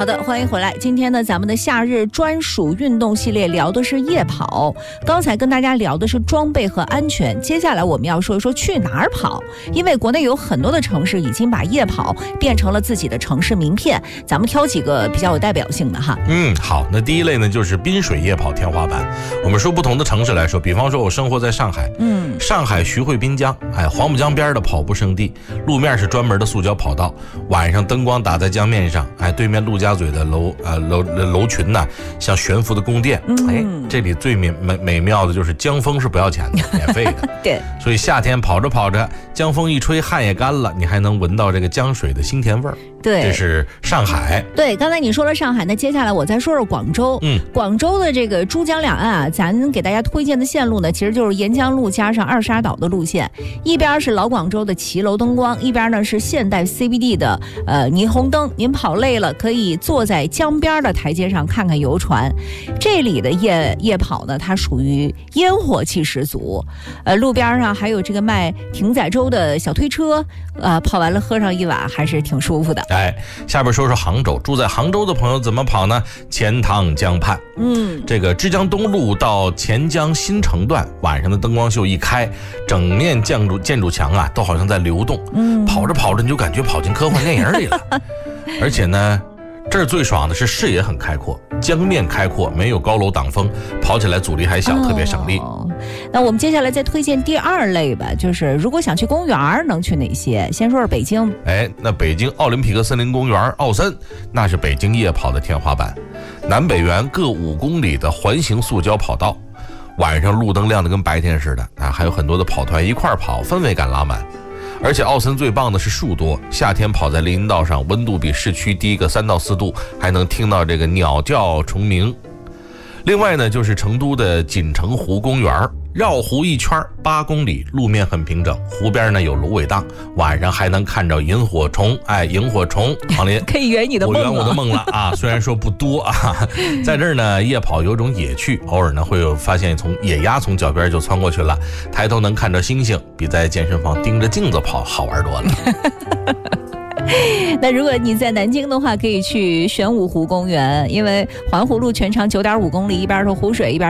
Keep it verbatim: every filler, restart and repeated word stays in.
的，欢迎回来。今天呢，咱们的夏日专属运动系列聊的是夜跑。刚才跟大家聊的是装备和安全，接下来我们要说一说去哪儿跑。因为国内有很多的城市已经把夜跑变成了自己的城市名片，咱们挑几个比较有代表性的哈。 嗯，好，那第一类呢就是滨水夜跑天花板。我们说不同的城市来说，比方说我生活在上海，嗯，上海徐汇滨江，哎，黄浦江边的跑步圣地，路面是专门的塑胶跑道，晚上灯光打在江面上，哎，对面陆家嘴的楼呃楼楼群呢，像悬浮的宫殿，哎，这里最美美美妙的就是江风是不要钱的，免费的， 对， 所以夏天跑着跑着，江风一吹，汗也干了，你还能闻到这个江水的腥甜味儿。 对， 这是上海。 对，刚才你说了上海，那接下来我再说说广州。嗯，广州的这个珠江两岸啊，咱给大家推荐的线路呢，其实就是沿江路加上二沙岛的路线，一边是老广州的骑楼灯光，一边呢是现代 C B D 的呃霓虹灯。您跑累了，可以坐在江边的台阶上看看游船。这里的夜夜跑呢，它属于烟火气十足，呃，路边上还有这个卖艇仔粥的小推车，呃，跑完了喝上一碗还是挺舒服的。 哎，下边说说杭州，住在杭州的朋友怎么跑呢？钱塘江畔，嗯，这个枝江东路到钱江新城段，晚上的灯光秀一开，整面建筑建筑墙啊，都好像在流动，嗯，跑着跑着你就感觉跑进科幻电影里了，而且呢。这儿最爽的是视野很开阔，江面开阔，没有高楼挡风，跑起来阻力还小，特别省力。 哦，那我们接下来再推荐第二类吧，就是如果想去公园能去哪些？先说说北京。 哎，那北京奥林匹克森林公园奥森，那是北京夜跑的天花板，南北园各五公里的环形塑胶跑道，晚上路灯亮得跟白天似的啊，还有很多的跑团一块儿跑，氛围感拉满。而且奥森最棒的是树多，夏天跑在林荫道上，温度比市区低个三到四度，还能听到这个鸟叫虫鸣。另外呢，就是成都的锦城湖公园，绕湖一圈八公里，路面很平整，湖边呢有芦苇荡，晚上还能看着萤火虫。哎，萤火虫，黄林可以圆你的梦了， 我圆我的梦了啊！虽然说不多啊，在这儿呢，夜跑有种野趣，偶尔呢会有发现从野鸭从脚边就窜过去了，抬头能看着星星，比在健身房盯着镜子跑好玩多了。 那如果你在南京的话，可以去玄武湖公园，因为环湖路全长九点五公里，一边是湖水，一边